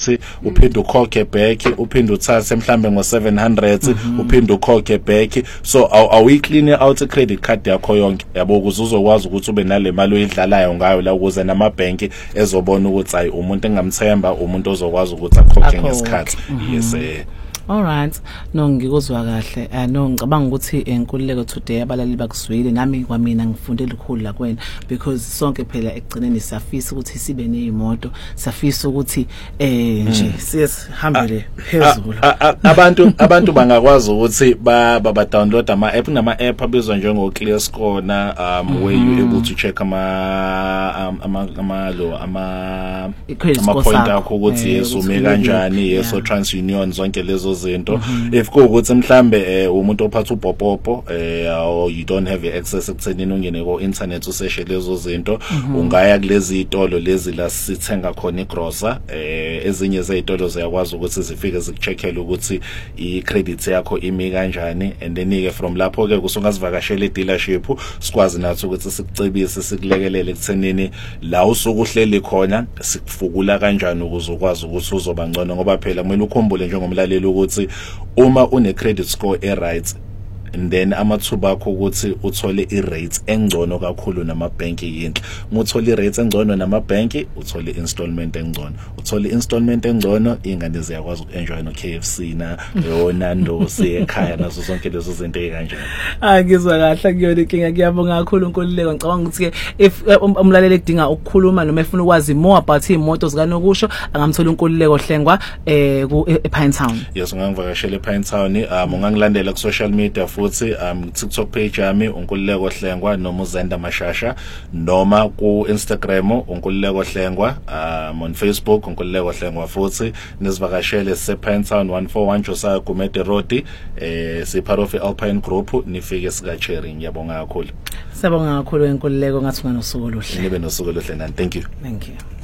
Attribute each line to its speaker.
Speaker 1: credit uphinde ukhokhe back uphinde uthathe mhlambe ngo700 uphinde ukhokhe back so awuyiclean out credit card yakho yonke yabo ukuze uzokwazi ukuthi ube nale mali oyidlalayo ngayo la ukuze namabhenki ezobona ukuthi hayi umuntu engamthemba umuntu ozokwazi ukuthi akhokhe ngesikhathi yes
Speaker 2: All right. No ngikuzwa kahle. No ngicabanga ukuthi enkululeko today abalali bakuzwile nami kwamina ngifunde likhulu la kwena because sonke phela ekugcineni safisa ukuthi sibe nezimoto, safisa ukuthi nje sihambele phezulu.
Speaker 1: Abantu bangakwazi ukuthi ba download ama app nama app abizwa njengo Clear Score na where you able to check ama point akho ukuthi yesume kanjani yeso TransUnion zonke lezo zinto if kuukuthi mhlambe umuntu ophatha upopopo or you don't have access ekuthenini ungene ko internet useshe lezo zinto ungaya kulezi izitolo lezi la sithenga khona igrocer ezinye zezitolo ziyakwazi ukuthi zifike zikucheckele ukuthi i-credit yakho imi kanjani and then ke from lapho ke kusungazivakashela i-dealership sikwazi nathi ukuthi sikucebise sikulekelele ekuthenini la usuku uhleli khona sikufukula kanjani ukuze ukwazi ukuthi uzoba ngcono ngoba phela kumele ukhumbule njengomlaleli ukuthi uma une credit score right and then amathuba akho ukuthi uthole i-rate engcono kakhulu namabhenki yinhle nguthola i-rate engcono namabhenki uthole installment engcono uthole installment engcono ingane ziyakwazi ukenjoy no KFC na Nando sekhaya nazo zonke lezo zinto ezikanjalo
Speaker 2: ngizwa kahle kuyona inkinga kuyabonga kakhulu uNkululeko ngicabanga ukuthi if umlaleli edinga ukukhuluma noma efuna ukwazi more about imoto zikanokusho angamthola uNkululeko Hlengwa ePinetown
Speaker 1: yes ungangivakashela ePinetown ungangilandela ku social media futhi TikTok page yami uNkululeko Hlengwa noma uZenda Mashasha noma ku Instagram uNkululeko Hlengwa on Facebook uNkululeko Hlengwa futhi nisivakashele sePinetown 141 Josiah Gumede Road part of Alpine Group nifike sika sharing yabonga kakhulu
Speaker 2: sabonga kakhulu uNkululeko ngathi nganosuku oluhle
Speaker 1: nibe nosuku oluhle nani thank you